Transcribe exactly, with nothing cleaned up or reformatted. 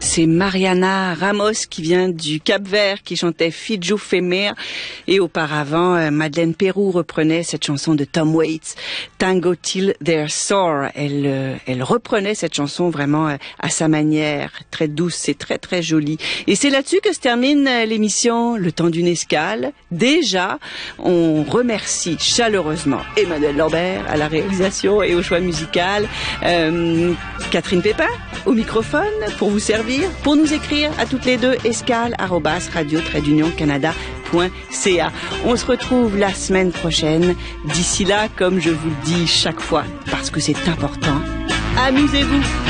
c'est Mariana Ramos qui vient du Cap-Vert qui chantait Fiju Femer et auparavant euh, Madeleine Peyroux reprenait cette chanson de Tom Waits, Tango Till They're Sore. Elle, euh, elle reprenait cette chanson vraiment euh, à sa manière, très douce et très très jolie. Et c'est là-dessus que se termine euh, l'émission Le Temps d'une Escale. Déjà, on remercie chaleureusement Emmanuel Lambert à la réalisation et au choix musical, euh, Catherine Pépin au microphone pour vous servir, pour nous écrire à toutes les deux, escale arobase radio trait d'union canada point c a. On se retrouve la semaine prochaine. D'ici là, comme je vous le dis chaque fois, parce que c'est important, amusez-vous.